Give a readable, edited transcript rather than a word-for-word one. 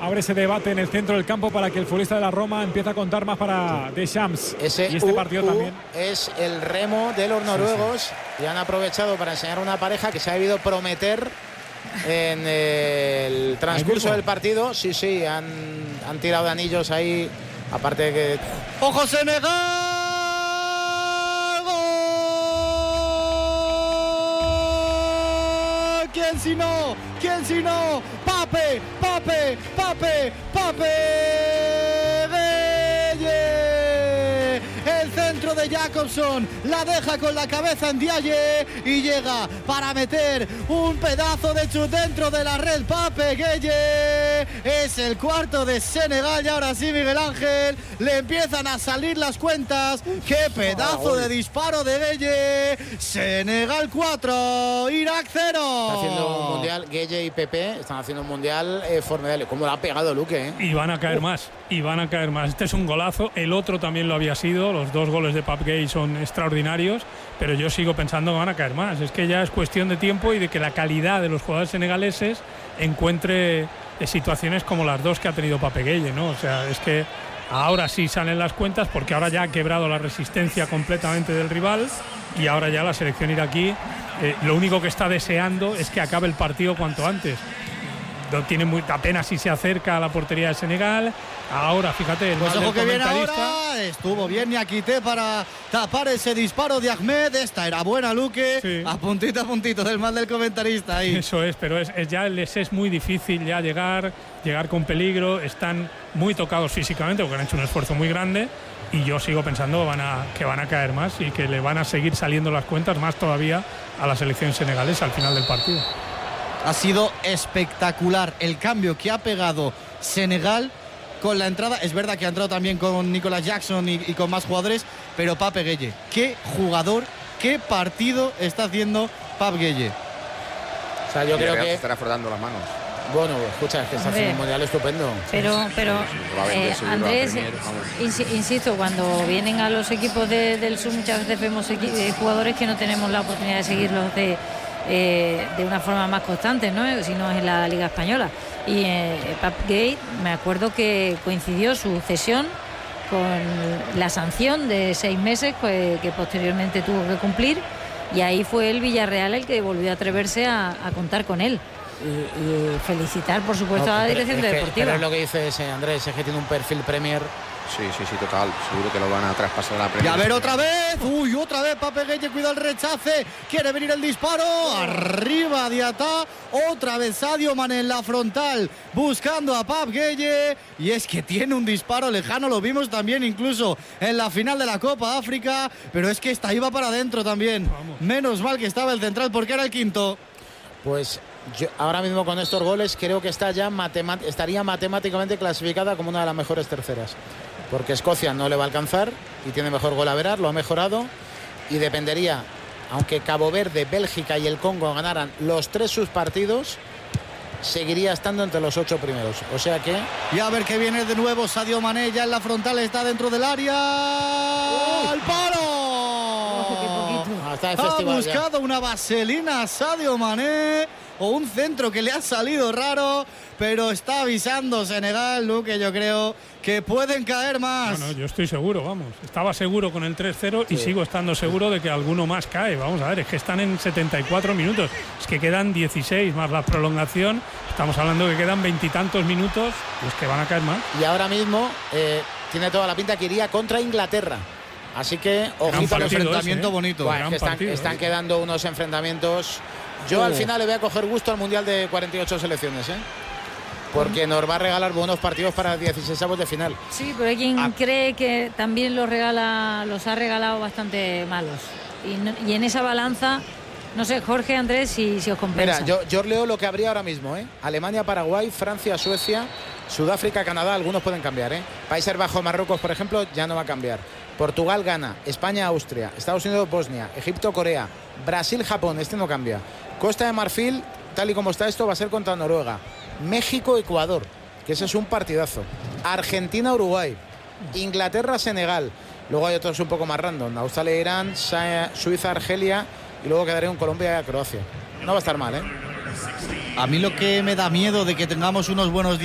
abre ese debate en el centro del campo para que el futbolista de la Roma empiece a contar más para Deschamps. Y este partido también es el remo de los noruegos, y han aprovechado para enseñar una pareja que se ha debido prometer en el transcurso del partido. Sí, han tirado de anillos ahí, aparte de que... ¡Ojo Senegal! ¿Quién si no? Pape Gueye. El centro de Jacobson la deja con la cabeza en Diaye y llega para meter un pedazo de chut dentro de la red. Pape Gueye es el cuarto de Senegal y ahora sí, Miguel Ángel, le empiezan a salir las cuentas. ¡Qué pedazo de disparo de Gueye! Senegal 4, Irak 0. Está haciendo un mundial, Gueye y Pepe están haciendo un mundial formidable. ¿Cómo lo ha pegado Luque? Y van a caer más. Este es un golazo, el otro también lo había sido. Los dos goles de Pape Gueye son extraordinarios, pero yo sigo pensando que van a caer más. Es que ya es cuestión de tiempo y de que la calidad de los jugadores senegaleses encuentre situaciones como las dos que ha tenido Pape Gueye, ¿no? O sea, es que ahora sí salen las cuentas, porque ahora ya ha quebrado la resistencia completamente del rival y ahora ya la selección iraquí lo único que está deseando es que acabe el partido cuanto antes. No tiene mucha pena si se acerca a la portería de Senegal. Ahora, fíjate, el pues ojo que viene ahora. Estuvo bien Niakité para tapar ese disparo de Ahmed. Esta era buena, Luque. Sí. A puntito del mal del comentarista ahí. Eso es, pero ya les es muy difícil ya llegar con peligro. Están muy tocados físicamente porque han hecho un esfuerzo muy grande. Y yo sigo pensando que van a caer más y que le van a seguir saliendo las cuentas más todavía a la selección senegalesa al final del partido. Ha sido espectacular el cambio que ha pegado Senegal con la entrada. Es verdad que ha entrado también con Nicolas Jackson y con más jugadores, pero Pape Gueye, qué jugador, qué partido está haciendo Pape Gueye. O sea, yo creo que estará frotando las manos. Bueno, escucha, es que está haciendo un mundial estupendo. Pero Andrés, insisto, cuando vienen a los equipos del sur muchas veces vemos jugadores que no tenemos la oportunidad de seguirlos de una forma más constante, ¿no? Si no es en la Liga Española. Y Pape Gueye, me acuerdo que coincidió su cesión con la sanción de 6 meses que posteriormente tuvo que cumplir, y ahí fue el Villarreal el que volvió a atreverse a contar con él. Y felicitar, por supuesto, a la dirección deportiva. Pero es lo que dice ese Andrés, es que tiene un perfil Premier. Sí, total. Seguro que lo van a traspasar a la Premier. Y a ver, otra vez. Otra vez Pape Gueye, cuidado el rechace. Quiere venir el disparo. Arriba Diatá. Otra vez Sadio Mané en la frontal, buscando a Pape Gueye. Y es que tiene un disparo lejano. Lo vimos también incluso en la final de la Copa África. Pero es que esta iba para adentro también. Vamos. Menos mal que estaba el central porque era el quinto. Pues yo ahora mismo con estos goles creo que estaría matemáticamente clasificada como una de las mejores terceras, porque Escocia no le va a alcanzar y tiene mejor gol average, lo ha mejorado, y dependería, aunque Cabo Verde, Bélgica y el Congo ganaran los 3 sus partidos, seguiría estando entre los 8 primeros. O sea que... Y a ver que viene de nuevo Sadio Mané, ya en la frontal, está dentro del área. ¡Al palo! Ha buscado una vaselina Sadio Mané, o un centro que le ha salido raro, pero está avisando Senegal, Luque, yo creo que pueden caer más. No, yo estoy seguro, vamos. Estaba seguro con el 3-0 y sigo estando seguro de que alguno más cae. Vamos a ver, es que están en 74 minutos. Es que quedan 16 más la prolongación. Estamos hablando de que quedan 20 y tantos minutos, y es que van a caer más. Y ahora mismo tiene toda la pinta que iría contra Inglaterra. Así que, ojito al enfrentamiento bonito. Bueno, están quedando unos enfrentamientos. Yo al final le voy a coger gusto al Mundial de 48 selecciones, porque nos va a regalar buenos partidos para 16avos de final. Sí, pero hay quien cree que también los ha regalado bastante malos. Y en esa balanza, no sé, Jorge, Andrés, si os compensa. Mira, yo leo lo que habría ahora mismo, Alemania, Paraguay, Francia, Suecia, Sudáfrica, Canadá, algunos pueden cambiar, Países Bajos, Marruecos, por ejemplo, ya no va a cambiar. Portugal, Ghana, España, Austria, Estados Unidos, Bosnia, Egipto, Corea, Brasil, Japón, este no cambia. Costa de Marfil, tal y como está esto, va a ser contra Noruega. México, Ecuador, que ese es un partidazo. Argentina, Uruguay. Inglaterra, Senegal. Luego hay otros un poco más random. Australia, Irán, Suiza, Argelia, y luego quedaría un Colombia y Croacia. No va a estar mal, A mí lo que me da miedo de que tengamos unos buenos días